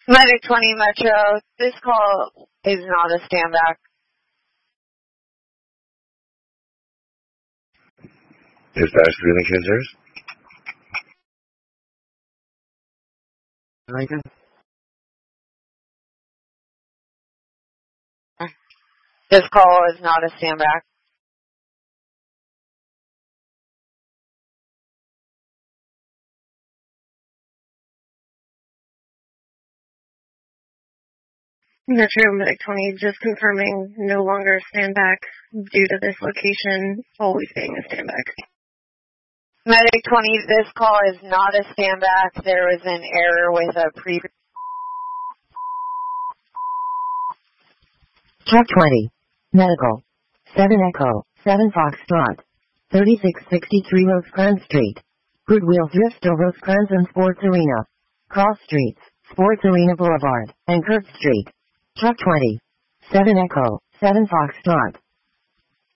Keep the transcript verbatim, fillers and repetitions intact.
Medic twenty Metro, this call is not a standback. Dispatch communicators. Lincoln. This call is not a standback. Metro Medic twenty, just confirming no longer standback due to this location always being a standback. Medic twenty, this call is not a standback. There was an error with a pre... Truck twenty. Medical. seven Echo, seven Foxtrot. thirty-six sixty-three Rosecrans Street. Goodwill Thrift Store Rosecrans and Sports Arena. Cross Streets, Sports Arena Boulevard, and Kirk Street. Truck twenty. seven Echo, seven Foxtrot.